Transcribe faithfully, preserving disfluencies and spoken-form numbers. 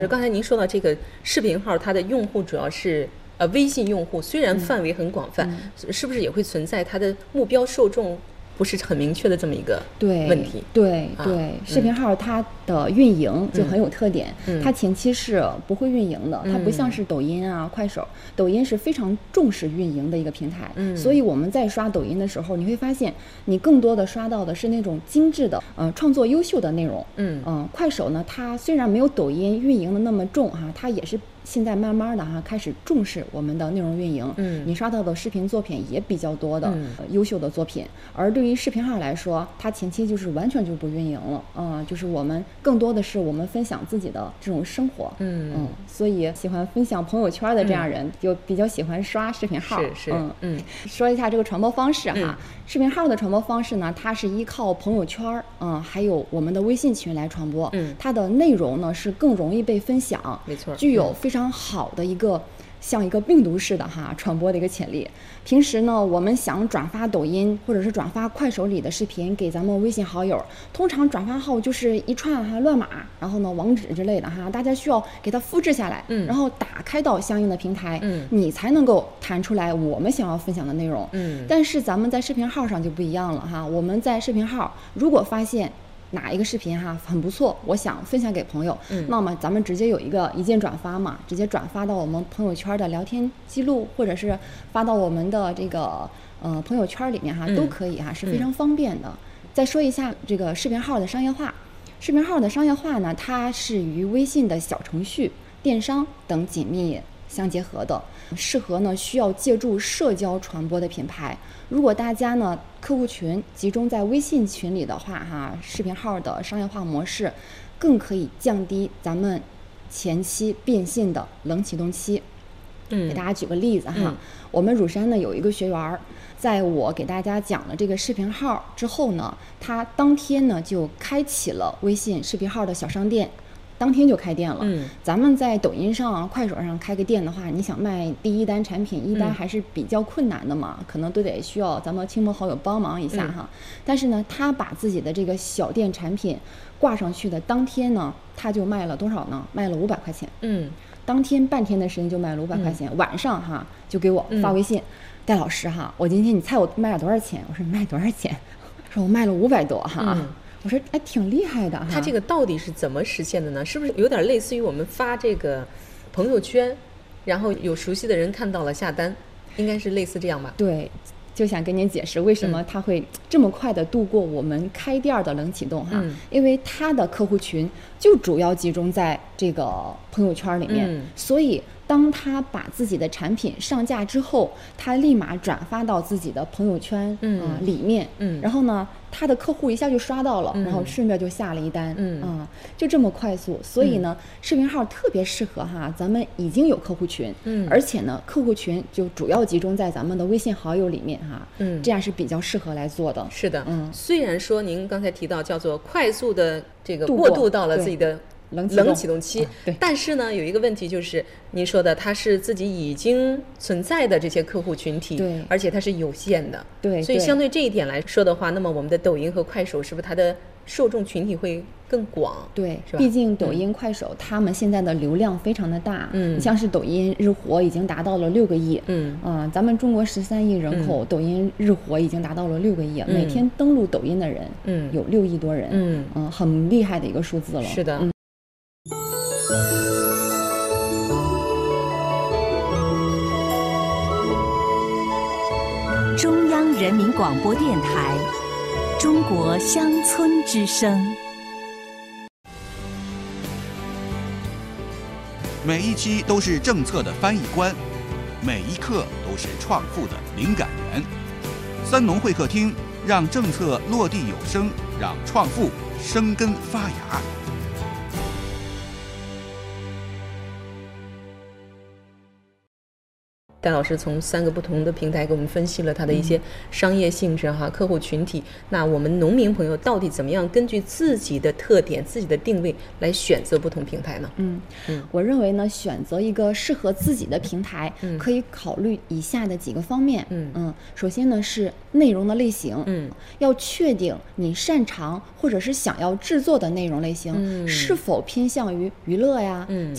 刚才您说到这个视频号，它的用户主要是呃微信用户，虽然范围很广泛，嗯、是不是也会存在它的目标受众不是很明确的这么一个问题？ 对对对、啊，视频号它的运营就很有特点，嗯、它前期是不会运营的，嗯、它不像是抖音啊、快手，抖音是非常重视运营的一个平台，嗯、所以我们在刷抖音的时候，你会发现你更多的刷到的是那种精致的、呃创作优秀的内容，嗯嗯、呃，快手呢，它虽然没有抖音运营的那么重哈、啊，它也是。现在慢慢的哈、啊、开始重视我们的内容运营，嗯，你刷到的视频作品也比较多的、嗯呃、优秀的作品，而对于视频号来说，它前期就是完全就不运营了，啊、呃，就是我们更多的是我们分享自己的这种生活，嗯嗯，所以喜欢分享朋友圈的这样人、嗯、就比较喜欢刷视频号， 是是，嗯嗯， 说一下这个传播方式哈、嗯，视频号的传播方式呢，它是依靠朋友圈，嗯、呃，还有我们的微信群来传播，嗯，它的内容呢是更容易被分享， 没错， 具有非常非常好的一个像一个病毒式的哈传播的一个潜力。平时呢，我们想转发抖音或者是转发快手里的视频给咱们微信好友，通常转发后就是一串哈乱码，然后呢网址之类的哈，大家需要给它复制下来，嗯，然后打开到相应的平台，嗯，你才能够弹出来我们想要分享的内容，嗯。但是咱们在视频号上就不一样了哈，我们在视频号如果发现哪一个视频哈很不错，我想分享给朋友，嗯，那么咱们直接有一个一键转发嘛，直接转发到我们朋友圈的聊天记录，或者是发到我们的这个呃朋友圈里面哈，都可以哈，是非常方便的。嗯、再说一下这个视频号的商业化，视频号的商业化呢，它是与微信的小程序、电商等紧密相结合的，适合呢需要借助社交传播的品牌。如果大家呢客户群集中在微信群里的话哈，视频号的商业化模式更可以降低咱们前期变现的冷启动期。嗯，给大家举个例子哈，嗯、我们乳山呢有一个学员，在我给大家讲了这个视频号之后呢，他当天呢就开启了微信视频号的小商店。当天就开店了。嗯，咱们在抖音上、快手上开个店的话，你想卖第一单产品，一单还是比较困难的嘛，嗯、可能都得需要咱们亲朋好友帮忙一下哈。嗯、但是呢，他把自己的这个小店产品挂上去的当天呢，他就卖了多少呢？卖了五百块钱。嗯，当天半天的时间就卖了五百块钱。嗯、晚上哈就给我发微信，嗯、戴老师哈，我今天你猜我卖了多少钱？我说你卖多少钱？说我卖了五百多哈。嗯，我说哎，挺厉害的哈。 他这个到底是怎么实现的呢？是不是有点类似于我们发这个朋友圈，然后有熟悉的人看到了下单，应该是类似这样吧？ 对，就想跟您解释为什么他会这么快的度过我们开店的冷启动哈，嗯、因为他的客户群就主要集中在这个朋友圈里面，嗯、所以当他把自己的产品上架之后，他立马转发到自己的朋友圈、嗯呃、里面，嗯，然后呢，他的客户一下就刷到了，嗯、然后顺便就下了一单，嗯啊、呃，就这么快速。所以呢，嗯、视频号特别适合哈，咱们已经有客户群，嗯，而且呢，客户群就主要集中在咱们的微信好友里面哈，嗯，这样是比较适合来做的。 是的，嗯，虽然说您刚才提到叫做快速的这个过渡到了自己的冷启动, 冷启动期、啊、对，但是呢有一个问题就是您说的它是自己已经存在的这些客户群体，对，而且它是有限的，对，所以相对这一点来说的话，那么我们的抖音和快手是不是它的受众群体会更广？ 对，毕竟抖音、嗯、快手他们现在的流量非常的大，嗯，像是抖音日活已经达到了六个亿，嗯啊、呃，咱们中国十三亿人口、嗯，抖音日活已经达到了六个亿、嗯，每天登录抖音的人，嗯，有六亿多人，嗯嗯、呃，很厉害的一个数字了。 是的， 嗯。 中央人民广播电台，中国乡村之声。 每一期都是政策的翻译官，每一刻都是创富的灵感源。三农会客厅，让政策落地有声，让创富生根发芽。 戴老师从三个不同的平台给我们分析了它的一些商业性质哈、嗯、客户群体。那我们农民朋友到底怎么样根据自己的特点、自己的定位来选择不同平台呢？ 嗯嗯，我认为呢，选择一个适合自己的平台，嗯、可以考虑以下的几个方面。嗯嗯，首先呢是内容的类型，嗯，要确定你擅长或者是想要制作的内容类型、嗯、是否偏向于娱乐呀、嗯、